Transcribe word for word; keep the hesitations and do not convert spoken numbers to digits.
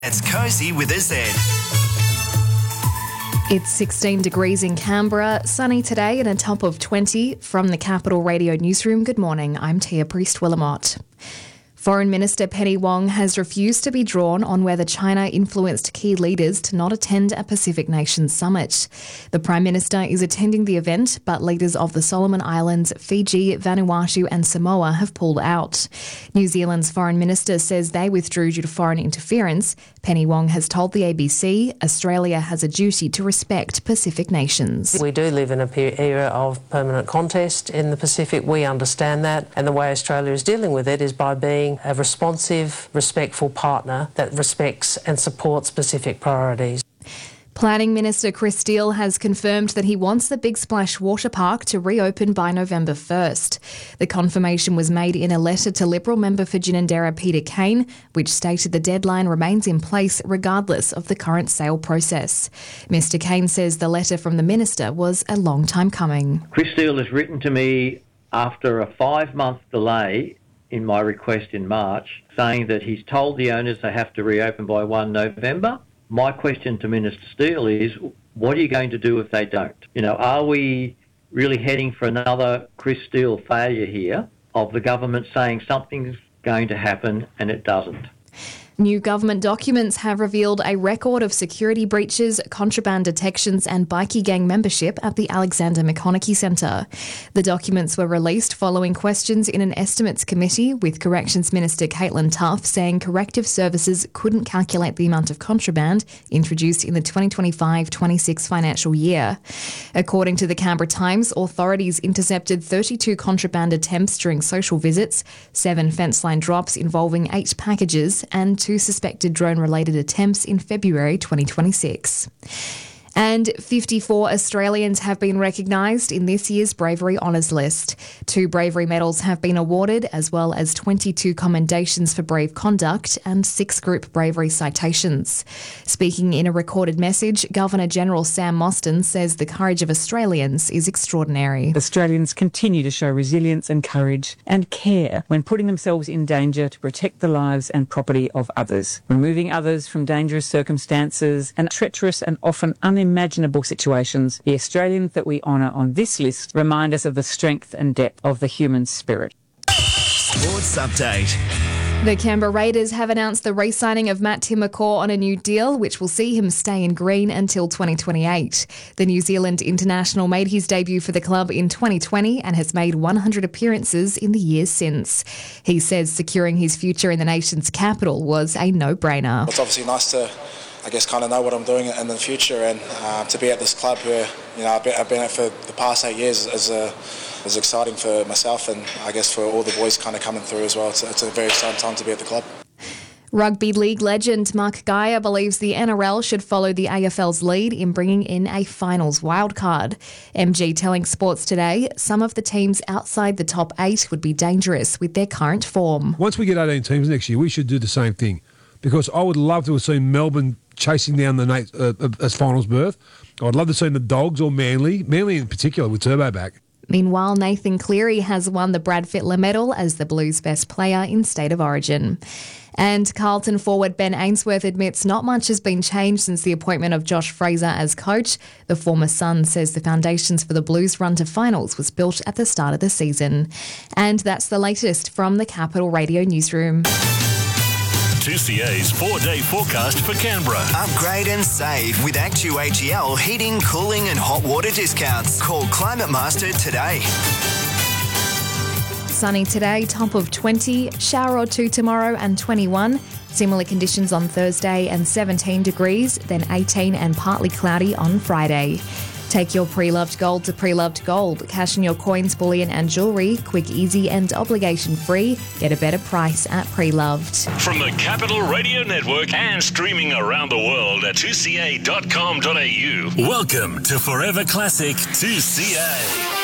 It's Cozy with a Z. It's sixteen degrees in Canberra, sunny today and a top of twenty. From the Capital Radio Newsroom, good morning, I'm Tia Priest-Willamott. Foreign Minister Penny Wong has refused to be drawn on whether China influenced key leaders to not attend a Pacific Nations summit. The Prime Minister is attending the event, but leaders of the Solomon Islands, Fiji, Vanuatu and Samoa have pulled out. New Zealand's Foreign Minister says they withdrew due to foreign interference. Penny Wong has told the A B C Australia has a duty to respect Pacific nations. We do live in an era of permanent contest in the Pacific. We understand that, and the way Australia is dealing with it is by being a responsive, respectful partner that respects and supports Pacific priorities. Planning Minister Chris Steele has confirmed that he wants the Big Splash water park to reopen by November first. The confirmation was made in a letter to Liberal member for Ginninderra Peter Kane, which stated the deadline remains in place regardless of the current sale process. Mister Kane says the letter from the minister was a long time coming. Chris Steele has written to me after a five-month delay in my request in March, saying that he's told the owners they have to reopen by the first of November. My question to Minister Steele is, what are you going to do if they don't? You know, are we really heading for another Chris Steele failure here of the government saying something's going to happen and it doesn't? New government documents have revealed a record of security breaches, contraband detections and bikie gang membership at the Alexander McConaughey Centre. The documents were released following questions in an estimates committee, with Corrections Minister Caitlin Tough saying corrective services couldn't calculate the amount of contraband introduced in the twenty twenty-five twenty-six financial year. According to the Canberra Times, authorities intercepted thirty-two contraband attempts during social visits, seven fence line drops involving eight packages and two suspected drone-related attempts in February twenty twenty-six. And fifty-four Australians have been recognised in this year's Bravery Honours list. Two bravery medals have been awarded, as well as twenty-two commendations for brave conduct and six group bravery citations. Speaking in a recorded message, Governor-General Sam Mostyn says the courage of Australians is extraordinary. Australians continue to show resilience and courage and care when putting themselves in danger to protect the lives and property of others, removing others from dangerous circumstances and treacherous and often unimaginable Unimaginable situations. The Australians that we honour on this list remind us of the strength and depth of the human spirit. Sports Update. The Canberra Raiders have announced the re-signing of Matt Timmacore on a new deal, which will see him stay in green until twenty twenty-eight. The New Zealand international made his debut for the club in twenty twenty and has made one hundred appearances in the years since. He says securing his future in the nation's capital was a no-brainer. It's obviously nice to I guess kind of know what I'm doing in the future, and uh, to be at this club where you know I've been, I've been at for the past eight years is uh, is exciting for myself and I guess for all the boys kind of coming through as well. It's, it's a very exciting time to be at the club. Rugby league legend Mark Geyer believes the N R L should follow the A F L's lead in bringing in a finals wildcard. M G telling Sports Today some of the teams outside the top eight would be dangerous with their current form. Once we get eighteen teams next year, we should do the same thing, because I would love to have seen Melbourne chasing down the uh, as finals berth. I'd love to see the Dogs or Manly, Manly in particular with Turbo back. Meanwhile, Nathan Cleary has won the Brad Fittler medal as the Blues' best player in State of Origin. And Carlton forward Ben Ainsworth admits not much has been changed since the appointment of Josh Fraser as coach. The former Sun says the foundations for the Blues' run to finals was built at the start of the season. And that's the latest from the Capital Radio Newsroom. two C A's four-day forecast for Canberra. Upgrade and save with Actu A G L heating, cooling and hot water discounts. Call Climate Master today. Sunny today, top of twenty, shower or two tomorrow and twenty-one. Similar conditions on Thursday and seventeen degrees, then eighteen and partly cloudy on Friday. Take your pre-loved gold to Pre-Loved Gold. Cash in your coins, bullion and jewellery. Quick, easy and obligation-free. Get a better price at Pre-Loved. From the Capital Radio Network and streaming around the world at two c a dot com dot a u. Welcome to Forever Classic two C A.